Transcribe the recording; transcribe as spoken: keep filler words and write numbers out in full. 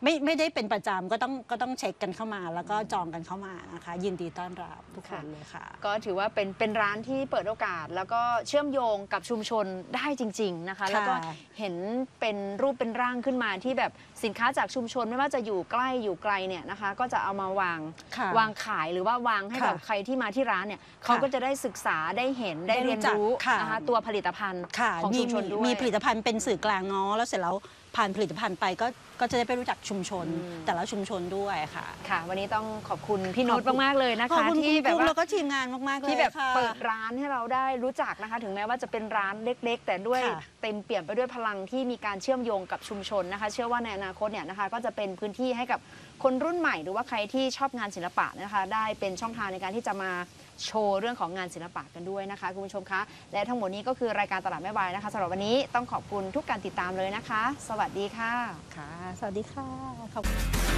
ไม่ไม่ได้เป็นประจำก็ต้องก็ต้องเช็คกันเข้ามาแล้วก็จองกันเข้ามานะคะยินดีต้อนรับทุกคนเลยค่ะก็ถือว่าเป็นเป็นร้านที่เปิดโอกาสแล้วก็เชื่อมโยงกับชุมชนได้จริงๆนะคะแล้วก็เห็นเป็นรูปเป็นร่างขึ้นมาที่แบบสินค้าจากชุมชนไม่ว่าจะอยู่ใกล้อยู่ไกลเนี่ยนะคะก็จะเอามาวางวางขายหรือว่าวางให้กับใครที่มาที่ร้านเนี่ยเขาก็จะได้ศึกษาได้เห็นได้เรียนรู้นะคะตัวผลิตภัณฑ์ของชุมชนด้วยมีผลิตภัณฑ์เป็นสื่อกลางเนาะแล้วเสร็จแล้วผ่านผลิตภัณฑ์ไปก็ก็จะได้ไปรู้จักชุมชนแต่ละชุมชนด้วยค่ะค่ะวันนี้ต้องขอบคุณพี่นุชมากๆเลยนะคะที่แบบว่าแล้วก็ทีมงานมากๆเลยที่แบบเปิดร้านให้เราได้รู้จักนะคะถึงแม้ว่าจะเป็นร้านเล็กๆแต่ด้วยเต็มเปี่ยมไปด้วยพลังที่มีการเชื่อมโยงกับชุมชนนะคะเชื่อว่าในอนาคตเนี่ยนะคะก็จะเป็นพื้นที่ให้กับคนรุ่นใหม่หรือว่าใครที่ชอบงานศิลปะนะคะได้เป็นช่องทางในการที่จะมาโชว์เรื่องของงานศิลปะกันด้วยนะคะคุณผู้ชมคะและทั้งหมดนี้ก็คือรายการตลาดแม่วายนะคะสำหรับวันนี้ต้องขอบคุณทุกการติดตามเลยนะคะสวัสดีค่ะค่ะสวัสดีค่ะขอบคุณ